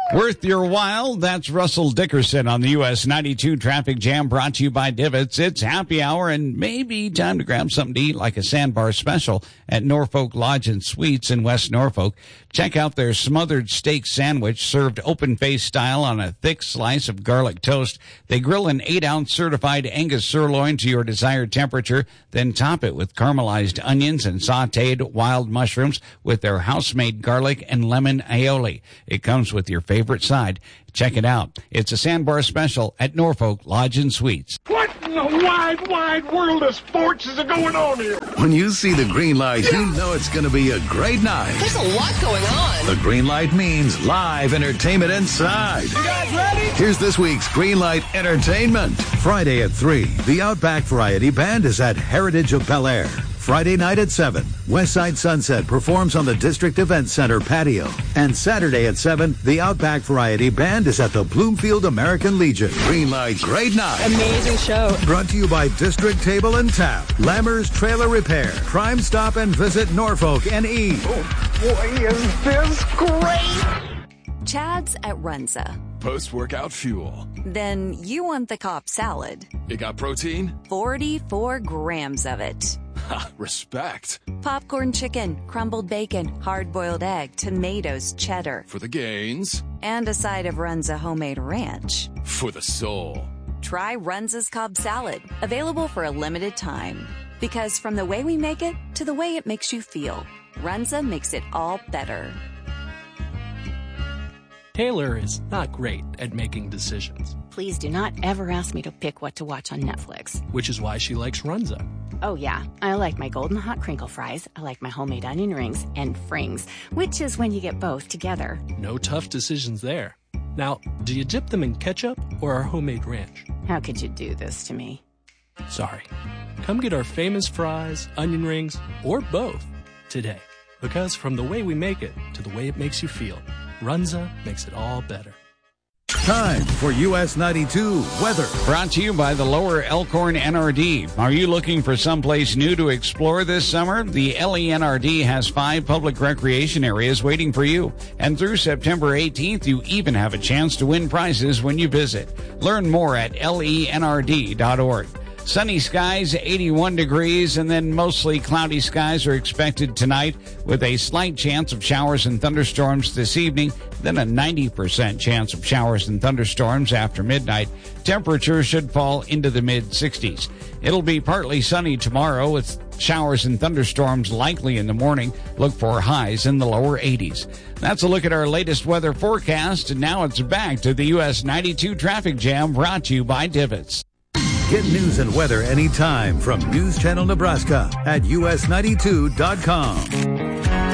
Worth your while. That's Russell Dickerson on the US 92 Traffic Jam, brought to you by Divots. It's happy hour and maybe time to grab something to eat like a Sandbar special at Norfolk Lodge and Suites in West Norfolk. Check out their smothered steak sandwich served open-faced style on a thick slice of garlic toast. They grill an 8-ounce certified Angus sirloin to your desired temperature, then top it with caramelized onions and sautéed wild mushrooms with their house-made garlic and lemon aioli. It comes with your favorite side. Check it out. It's a Sandbar special at Norfolk Lodge and Suites. What in the wide, wide world of sports is going on here? When you see the green light, you know it's going to be a great night. There's a lot going on. The green light means live entertainment inside. You guys ready? Here's this week's Green Light Entertainment. Friday at 3, the Outback Variety Band is at Heritage of Bel Air. Friday night at 7, Westside Sunset performs on the District Event Center patio. And Saturday at 7, the Outback Variety Band is at the Bloomfield American Legion. Green Light, great night. Amazing show. Brought to you by District Table and Tap, Lammers Trailer Repair, Crime Stop and Visit Norfolk NE. Oh, boy, is this great! Chad's at Runza. Post-workout fuel. Then you want the Cobb salad. It got protein? 44 grams of it. Ha, respect. Popcorn chicken, crumbled bacon, hard-boiled egg, tomatoes, cheddar. For the gains. And a side of Runza homemade ranch. For the soul. Try Runza's Cobb salad, available for a limited time. Because from the way we make it to the way it makes you feel, Runza makes it all better. Taylor is not great at making decisions, Please do not ever ask me to pick what to watch on Netflix. which is why she likes Runza. Oh yeah, I like my golden hot crinkle fries, I like my homemade onion rings, and frings, which is when you get both together. No tough decisions there. Now, do you dip them in ketchup or our homemade ranch? How could you do this to me? Sorry. Come get our famous fries, onion rings, or both today. Because from the way we make it to the way it makes you feel, Runza makes it all better. Time for US 92 weather. Brought to you by the Lower Elkhorn NRD. Are you looking for someplace new to explore this summer? The LENRD has 5 public recreation areas waiting for you. And through September 18th, you even have a chance to win prizes when you visit. Learn more at lenrd.org. Sunny skies, 81 degrees, and then mostly cloudy skies are expected tonight with a slight chance of showers and thunderstorms this evening, then a 90% chance of showers and thunderstorms after midnight. Temperatures should fall into the mid-60s. It'll be partly sunny tomorrow with showers and thunderstorms likely in the morning. Look for highs in the lower 80s. That's a look at our latest weather forecast, and now it's back to the US 92 Traffic Jam, brought to you by Divots. Get news and weather anytime from News Channel Nebraska at us92.com.